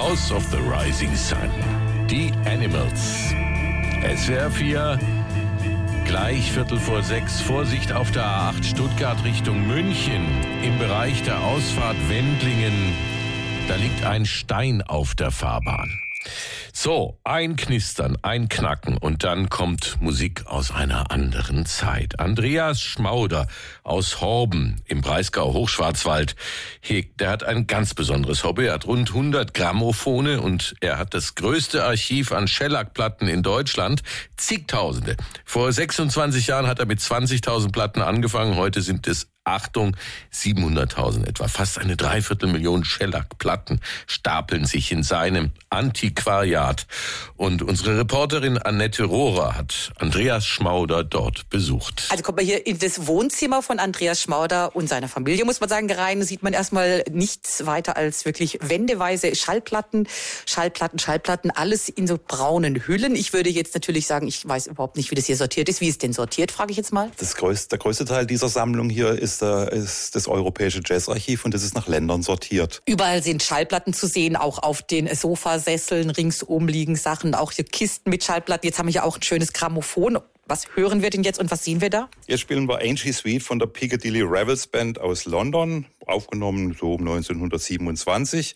House of the Rising Sun. Die Animals. SWR 4, gleich 5:45, Vorsicht auf der A8 Stuttgart Richtung München. Im Bereich der Ausfahrt Wendlingen, da liegt ein Stein auf der Fahrbahn. So, ein Knistern, ein Knacken und dann kommt Musik aus einer anderen Zeit. Andreas Schmauder aus Horben im Breisgau-Hochschwarzwald, der hat ein ganz besonderes Hobby. Er hat rund 100 Grammophone und er hat das größte Archiv an Schellackplatten in Deutschland, zigtausende. Vor 26 Jahren hat er mit 20.000 Platten angefangen, heute sind es Achtung, 700.000 etwa. Fast eine Dreiviertelmillion Schellackplatten stapeln sich in seinem Antiquariat. Und unsere Reporterin Annette Rohrer hat Andreas Schmauder dort besucht. Also kommt man hier in das Wohnzimmer von Andreas Schmauder und seiner Familie, muss man sagen, rein, sieht man erstmal nichts weiter als wirklich wendeweise Schallplatten, alles in so braunen Hüllen. Ich würde jetzt natürlich sagen, ich weiß überhaupt nicht, wie das hier sortiert ist. Wie ist denn sortiert, frage ich jetzt mal? Der größte Teil dieser Sammlung hier ist das Europäische Jazzarchiv und das ist nach Ländern sortiert. Überall sind Schallplatten zu sehen, auch auf den Sofasesseln ringsum liegen Sachen, auch hier Kisten mit Schallplatten. Jetzt haben wir hier auch ein schönes Grammophon. Was hören wir denn jetzt und was sehen wir da? Jetzt spielen wir Angie Sweet von der Piccadilly Revels Band aus London, aufgenommen so um 1927.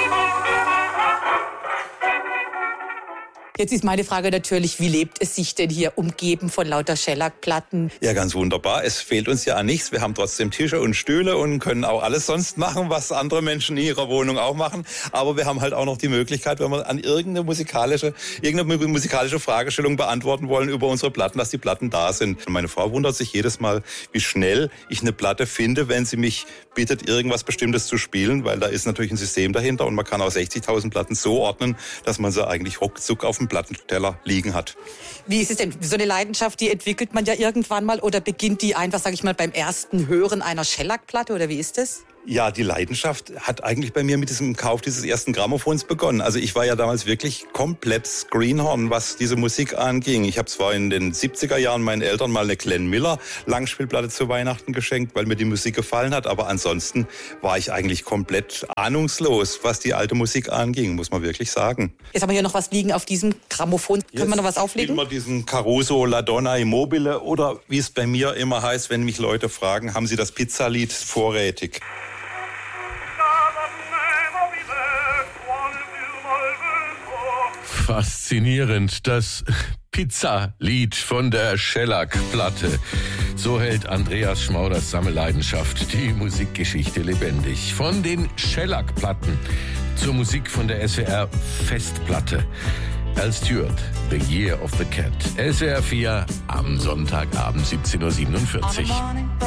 Jetzt ist meine Frage natürlich, wie lebt es sich denn hier umgeben von lauter Schellackplatten? Ja, ganz wunderbar. Es fehlt uns ja an nichts. Wir haben trotzdem Tische und Stühle und können auch alles sonst machen, was andere Menschen in ihrer Wohnung auch machen. Aber wir haben halt auch noch die Möglichkeit, wenn wir an irgendeine musikalische Fragestellung beantworten wollen über unsere Platten, dass die Platten da sind. Und meine Frau wundert sich jedes Mal, wie schnell ich eine Platte finde, wenn sie mich bittet, irgendwas Bestimmtes zu spielen, weil da ist natürlich ein System dahinter und man kann auch 60.000 Platten so ordnen, dass man sie eigentlich ruckzuck auf dem Plattenteller liegen hat. Wie ist es denn? So eine Leidenschaft, die entwickelt man ja irgendwann mal oder beginnt die einfach, sage ich mal, beim ersten Hören einer Schellackplatte oder wie ist das? Ja, die Leidenschaft hat eigentlich bei mir mit diesem Kauf dieses ersten Grammophons begonnen. Also ich war ja damals wirklich komplett Greenhorn, was diese Musik anging. Ich habe zwar in den 70er Jahren meinen Eltern mal eine Glenn Miller Langspielplatte zu Weihnachten geschenkt, weil mir die Musik gefallen hat, aber ansonsten war ich eigentlich komplett ahnungslos, was die alte Musik anging, muss man wirklich sagen. Jetzt haben wir hier noch was liegen auf diesem Grammophon. Können wir noch was auflegen? Immer diesen Caruso La Donna Immobile oder wie es bei mir immer heißt, wenn mich Leute fragen, haben Sie das Pizzalied vorrätig? Faszinierend, das Pizzalied von der Schellackplatte. So hält Andreas Schmauders Sammelleidenschaft die Musikgeschichte lebendig. Von den Schellackplatten zur Musik von der SWR Festplatte. Al Stewart, The Year of the Cat. SWR 4 am Sonntagabend 17:47 Uhr.